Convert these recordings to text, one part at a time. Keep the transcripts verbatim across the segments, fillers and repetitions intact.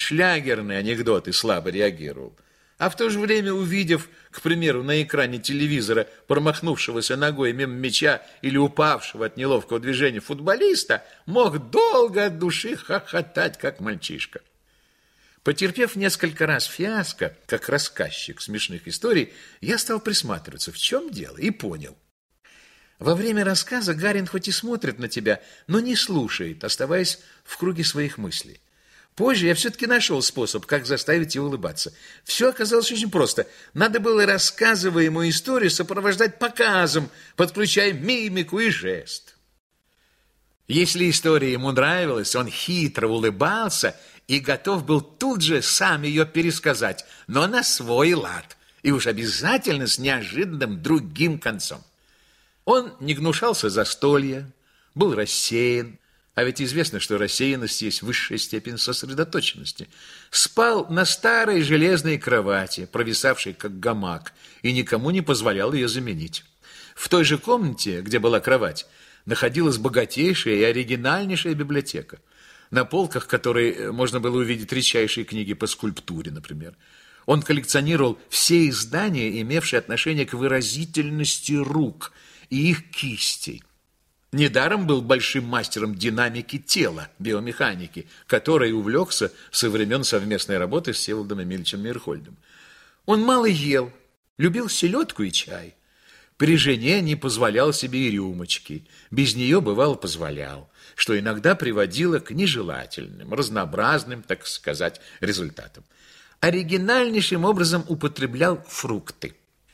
шлягерные анекдоты слабо реагировал. А в то же время, увидев, к примеру, на экране телевизора промахнувшегося ногой мимо мяча или упавшего от неловкого движения футболиста, мог долго от души хохотать, как мальчишка. Потерпев несколько раз фиаско, как рассказчик смешных историй, я стал присматриваться, в чем дело, и понял. Во время рассказа Гарин хоть и смотрит на тебя, но не слушает, оставаясь в круге своих мыслей. Позже я все-таки нашел способ, как заставить его улыбаться. Все оказалось очень просто. Надо было рассказываемую историю сопровождать показом, подключая мимику и жест. Если история ему нравилась, он хитро улыбался и готов был тут же сам ее пересказать, но на свой лад, и уж обязательно с неожиданным другим концом. Он не гнушался застолья, был рассеян, а ведь известно, что рассеянность есть высшая степень сосредоточенности. Спал на старой железной кровати, провисавшей как гамак, и никому не позволял ее заменить. В той же комнате, где была кровать, находилась богатейшая и оригинальнейшая библиотека, на полках которой можно было увидеть редчайшие книги по скульптуре, например. Он коллекционировал все издания, имевшие отношение к выразительности рук и их кистей. Недаром был большим мастером динамики тела, биомеханики, которой увлекся со времен совместной работы с Всеволодом Эмильевичем Мейерхольдом. Он мало ел, любил селедку и чай. При жене не позволял себе и рюмочки, без нее, бывало, позволял, что иногда приводило к нежелательным, разнообразным, так сказать, результатам. Оригинальнейшим образом употреблял фрукты.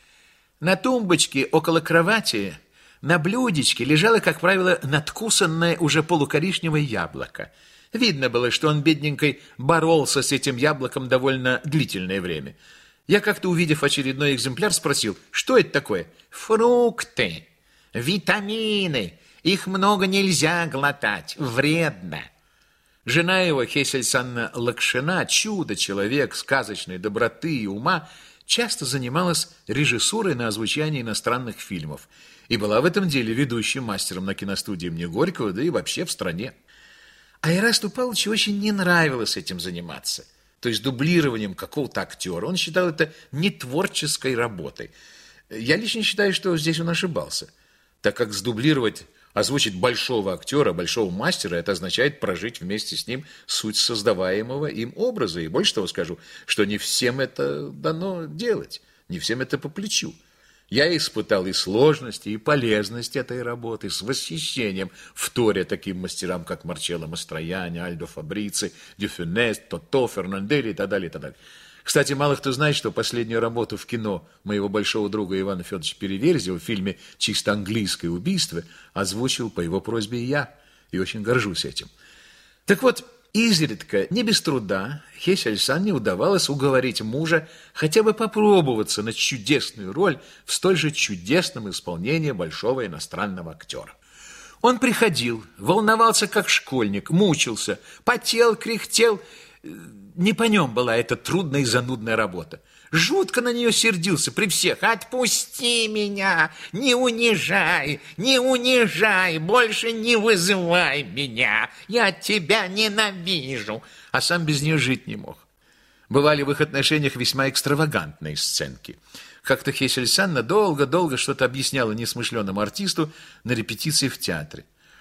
На тумбочке около кровати на блюдечке лежало, как правило, надкусанное уже полукоричневое яблоко. Видно было, что он, бедненький, боролся с этим яблоком довольно длительное время. Я как-то, увидев очередной экземпляр, спросил, что это такое? Фрукты, витамины, их много нельзя глотать, вредно. Жена его, Хесельсанна Лакшина, чудо-человек сказочной доброты и ума, часто занималась режиссурой на озвучании иностранных фильмов и была в этом деле ведущим мастером на киностудии имени Горького, да и вообще в стране. А Ирасту Павловичу очень не нравилось этим заниматься, то есть дублированием какого-то актера. Он считал это не творческой работой. Я лично считаю, что здесь он ошибался, так как сдублировать, озвучить большого актера, большого мастера, это означает прожить вместе с ним суть создаваемого им образа. И больше того скажу, что не всем это дано делать, не всем это по плечу. Я испытал и сложности, и полезность этой работы, с восхищением вторя таким мастерам, как Марчелло Мастрояни, Альдо Фабрици, Дюфюнес, Тото, Фернанделли и так далее, и так далее. Кстати, мало кто знает, что последнюю работу в кино моего большого друга Ивана Федоровича Переверзева в фильме «Чисто английское убийство» озвучил по его просьбе и я, и очень горжусь этим. Так вот, изредка, не без труда, Хесельсанне удавалось уговорить мужа хотя бы попробоваться на чудесную роль в столь же чудесном исполнении большого иностранного актера. Он приходил, волновался как школьник, мучился, потел, кряхтел. Не по нем была эта трудная и занудная работа. Жутко на нее сердился при всех. «Отпусти меня! Не унижай! Не унижай! Больше не вызывай меня! Я тебя ненавижу!» А сам без нее жить не мог. Бывали в их отношениях весьма экстравагантные сценки. Как-то Хесельсанна долго-долго что-то объясняла несмышленному артисту на репетиции в театре.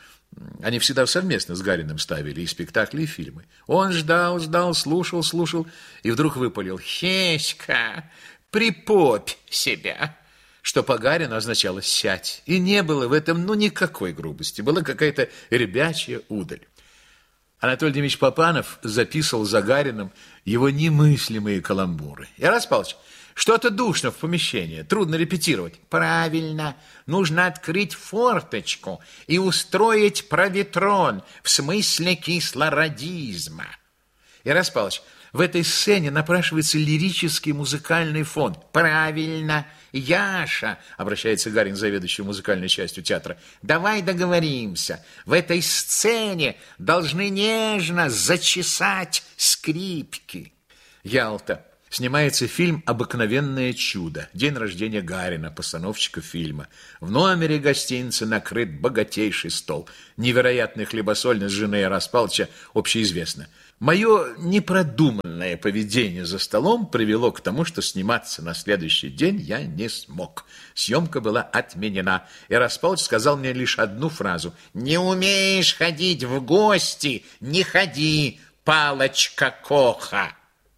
Они всегда совместно с Гариным ставили и спектакли, и фильмы. Он ждал, ждал, слушал, слушал, и вдруг выпалил: «Хеська, припопь себя!» Что по Гарину означало «сядь». И не было в этом ну никакой грубости, была какая-то ребячья удаль. Анатолий Дмитриевич Папанов записывал за Гариным его немыслимые каламбуры. «Ирас Павлович, что-то душно в помещении, трудно репетировать». «Правильно, нужно открыть форточку и устроить проветрон, в смысле кислородизма». «Ирас Павлович, в этой сцене напрашивается лирический музыкальный фон». «Правильно, Яша», обращается Гарин, заведующий музыкальной частью театра, «давай договоримся. В этой сцене должны нежно зачесать скрипки». «Ялта». снимается фильм «Обыкновенное чудо». День рождения Гарина, постановщика фильма. В номере гостиницы накрыт богатейший стол. Невероятная хлебосольность жены Ярославича общеизвестна. Мое непродуманное поведение за столом привело к тому, что сниматься на следующий день я не смог. Съемка была отменена. Ярославич сказал мне лишь одну фразу: «Не умеешь ходить в гости, не ходи, палочка Коха».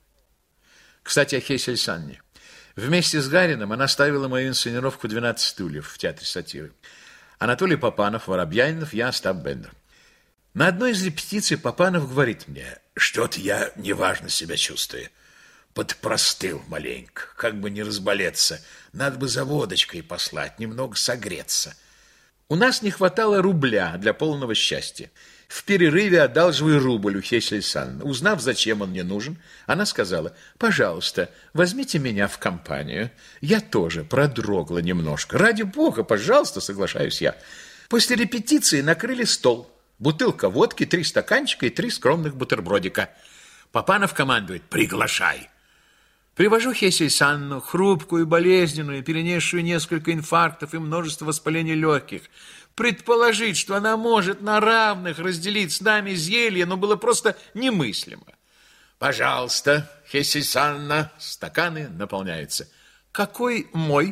Кстати, о Хесе Санне. Вместе с Гарином она ставила мою инсценировку «двенадцать стульев» в театре сатиры. Анатолий Папанов, Воробьянинов, я, Остап Бендер. На одной из репетиций Папанов говорит мне: «Что-то я неважно себя чувствую. Подпростыл маленько, как бы не разболеться. Надо бы за водочкой послать, немного согреться». У нас не хватало рубля для полного счастья. В перерыве одалживаю рубль у Хеси Александровны. Узнав, зачем он мне нужен, она сказала: «Пожалуйста, возьмите меня в компанию. Я тоже продрогла немножко. Ради бога, пожалуйста», соглашаюсь я. После репетиции накрыли стол. Бутылка водки, три стаканчика и три скромных бутербродика. Папанов командует: «Приглашай». Привожу Хесю Александровну, хрупкую, болезненную, перенесшую несколько инфарктов и множество воспалений легких. Предположить, что она может на равных разделить с нами зелье, но было просто немыслимо. «Пожалуйста, Хеся Александровна». Стаканы наполняются. «Какой мой?»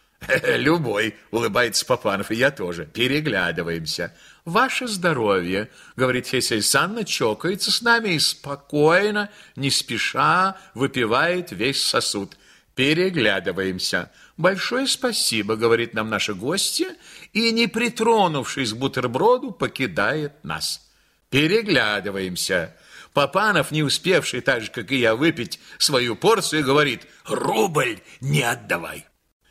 «Любой», улыбается Папанов, и я тоже. Переглядываемся. «Ваше здоровье», говорит Хеся Александровна, чокается с нами и спокойно, не спеша, выпивает весь сосуд. Переглядываемся. «Большое спасибо», говорит нам наша гостья, и, не притронувшись к бутерброду, покидает нас. Переглядываемся. Папанов, не успевший так же, как и я, выпить свою порцию, говорит: «Рубль не отдавай».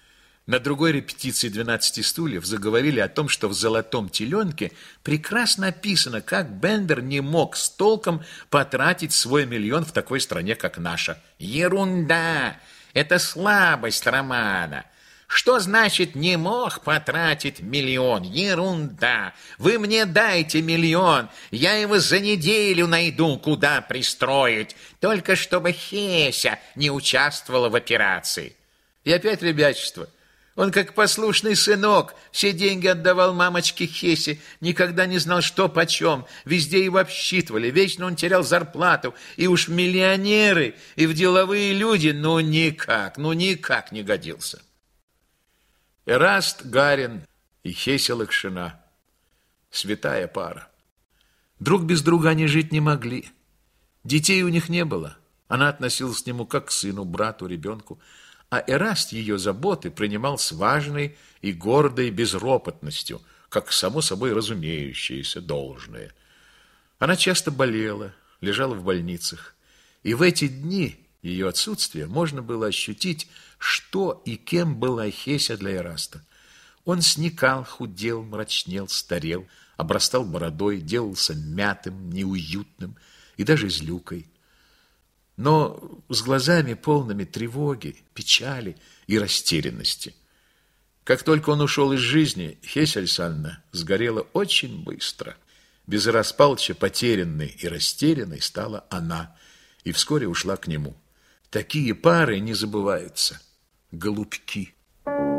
На другой репетиции «двенадцати стульев» заговорили о том, что в «Золотом теленке» прекрасно описано, как Бендер не мог с толком потратить свой миллион в такой стране, как наша. Ерунда! Это слабость романа. Что значит «не мог потратить миллион»? Ерунда! Вы мне дайте миллион, я его за неделю найду, куда пристроить, только чтобы Хеся не участвовала в операции. И опять ребячество. Он, как послушный сынок, все деньги отдавал мамочке Хесе, никогда не знал, что почем, везде его обсчитывали, вечно он терял зарплату, и уж в миллионеры, и в деловые люди, ну никак, ну никак не годился. Эраст Гарин и Хеся Лакшина. Святая пара. Друг без друга они жить не могли. Детей у них не было. Она относилась к нему как к сыну, брату, ребенку. А Эраст ее заботы принимал с важной и гордой безропотностью, как само собой разумеющееся, должное. Она часто болела, лежала в больницах. И в эти дни ее отсутствия можно было ощутить, что и кем была Хеся для Эраста. Он сникал, худел, мрачнел, старел, обрастал бородой, делался мятым, неуютным и даже злюкой. Но с глазами полными тревоги, печали и растерянности. Как только он ушел из жизни, Хеся Александровна сгорела очень быстро. Без Ярославича потерянной и растерянной стала она, и вскоре ушла к нему. Такие пары не забываются. Голубки.